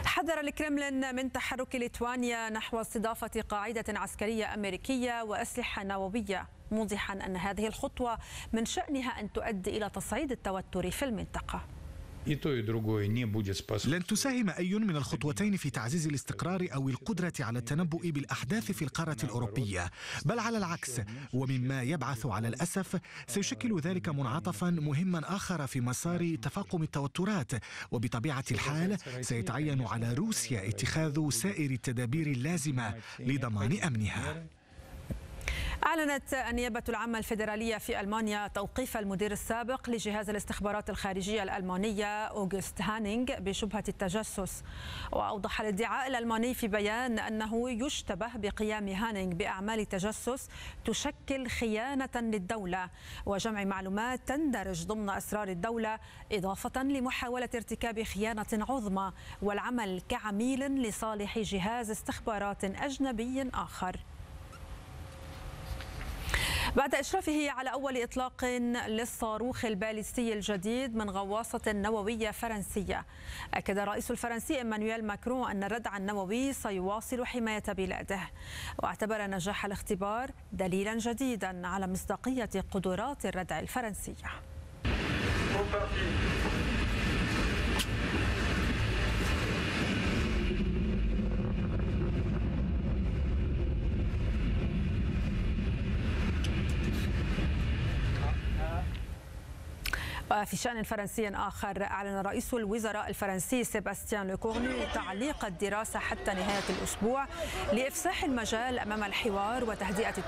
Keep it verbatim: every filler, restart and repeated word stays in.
حذر الكرملين من تحرك ليتوانيا نحو استضافة قاعدة عسكرية أمريكية وأسلحة نووية، موضحا أن هذه الخطوة من شأنها أن تؤدي إلى تصعيد التوتر في المنطقة. لن تساهم أي من الخطوتين في تعزيز الاستقرار أو القدرة على التنبؤ بالأحداث في القارة الأوروبية، بل على العكس، ومما يبعث على الأسف سيشكل ذلك منعطفا مهما آخر في مسار تفاقم التوترات، وبطبيعة الحال سيتعين على روسيا اتخاذ سائر التدابير اللازمة لضمان أمنها. أعلنت النيابة العامة الفيدرالية في ألمانيا توقيف المدير السابق لجهاز الاستخبارات الخارجية الألمانية أوغست هانينغ بشبهة التجسس. وأوضح الادعاء الألماني في بيان أنه يشتبه بقيام هانينغ بأعمال تجسس تشكل خيانة للدولة وجمع معلومات تندرج ضمن أسرار الدولة، إضافة لمحاولة ارتكاب خيانة عظمى والعمل كعميل لصالح جهاز استخبارات أجنبي آخر. بعد إشرافه على أول إطلاق للصاروخ الباليستي الجديد من غواصة نووية فرنسية، أكد الرئيس الفرنسي إيمانويل ماكرون أن الردع النووي سيواصل حماية بلاده، واعتبر نجاح الاختبار دليلا جديدا على مصداقية قدرات الردع الفرنسية. وفي شأن فرنسي آخر، أعلن رئيس الوزراء الفرنسي سيباستيان لوكورنو تعليق الدراسة حتى نهاية الأسبوع لإفساح المجال أمام الحوار وتهدئة